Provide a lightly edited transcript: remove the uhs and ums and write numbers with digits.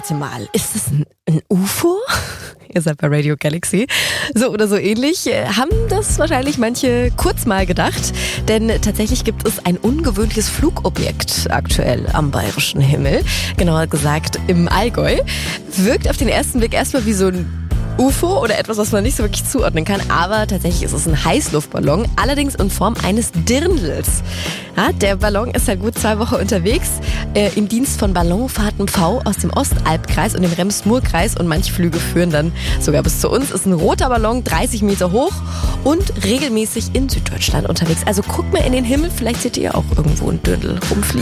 Mal, ist es ein UFO? Ihr seid bei Radio Galaxy. So oder so ähnlich haben das wahrscheinlich manche kurz mal gedacht. Denn tatsächlich gibt es ein ungewöhnliches Flugobjekt aktuell am bayerischen Himmel. Genauer gesagt im Allgäu. Wirkt auf den ersten Blick erstmal wie so ein UFO oder etwas, was man nicht so wirklich zuordnen kann. Aber tatsächlich ist es ein Heißluftballon, allerdings in Form eines Dirndls. Ja, der Ballon ist seit gut 2 Wochen unterwegs im Dienst von Ballonfahrten V aus dem Ostalbkreis und dem Rems-Murr-Kreis. Und manche Flüge führen dann sogar bis zu uns. Ist ein roter Ballon, 30 Meter hoch und regelmäßig in Süddeutschland unterwegs. Also guckt mal in den Himmel, vielleicht seht ihr auch irgendwo einen Dirndl rumfliegen.